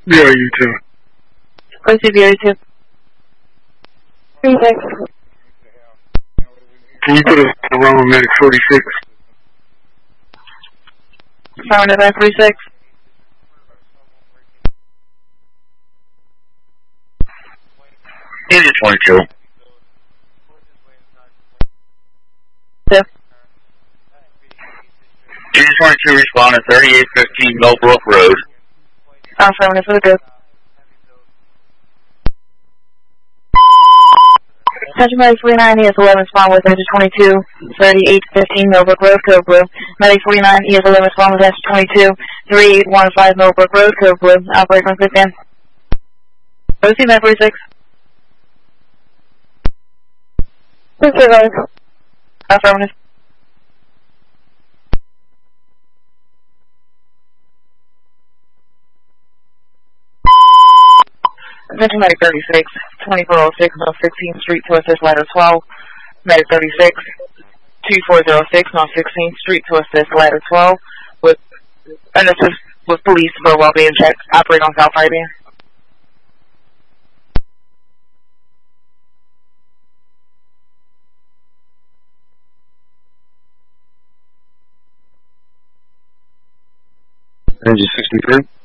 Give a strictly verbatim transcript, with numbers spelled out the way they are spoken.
Yeah, you too. What's the V two? Three six. Can you put us around with medic forty-six? Affirmative, nine forty-six. Unit twenty-two. Two. Unit twenty-two respond to thirty-eight fifteen Millbrook Road. Affirmative, for the good. Attention Medic forty-nine, E S eleven, respond with engine twenty-two, thirty-eight fifteen Millbrook Road, code blue. Medic forty-nine, E S eleven, respond with engine twenty-two, thirty-eight fifteen Millbrook Road, code blue. Operate from fifteen. O C, nine forty-six. Affirmative. Attention Medic thirty-six, twenty-four oh six North sixteenth Street to assist ladder twelve. Medic thirty-six, twenty-four oh six North sixteenth Street to assist ladder twelve with an assist with police for well-being checks. Operate on South Fabian. Engine sixty-three.